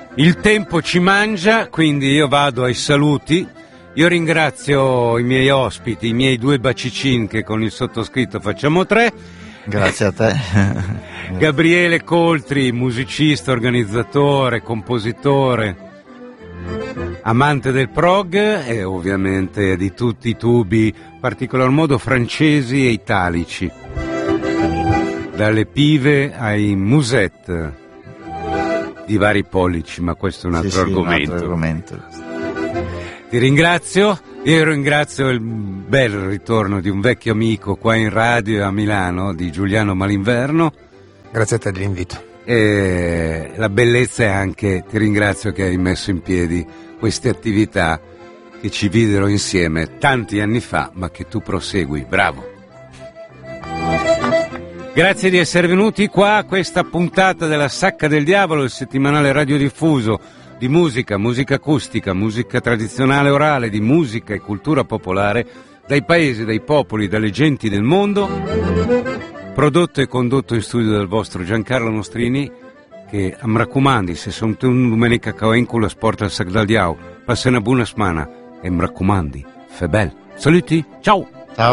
Il tempo ci mangia, quindi io vado ai saluti. Io ringrazio i miei ospiti, i miei 2 bacicin che con il sottoscritto facciamo 3. Grazie a te. Gabriele Coltri, musicista, organizzatore, compositore, amante del prog e ovviamente di tutti i tubi, in particolar modo francesi e italici, dalle pive ai musette di vari pollici, ma questo è un altro argomento. Un altro argomento. Ti ringrazio, io ringrazio il bel ritorno di un vecchio amico qua in radio a Milano, di Giuliano Malinverno. Grazie a te dell'invito. E la bellezza è anche, ti ringrazio che hai messo in piedi queste attività che ci videro insieme tanti anni fa, ma che tu prosegui, bravo. Grazie di essere venuti qua a questa puntata della Sacca del Diavolo, il settimanale radiodiffuso di musica, musica acustica, musica tradizionale orale, di musica e cultura popolare, dai paesi, dai popoli, dalle genti del mondo, prodotto e condotto in studio dal vostro Giancarlo Nostrini, che am raccomandi, se sono un domenica cauenculo sport al Sac del Diavolo, passa una buona settimana e am raccomandi, fe bel. Saluti, ciao!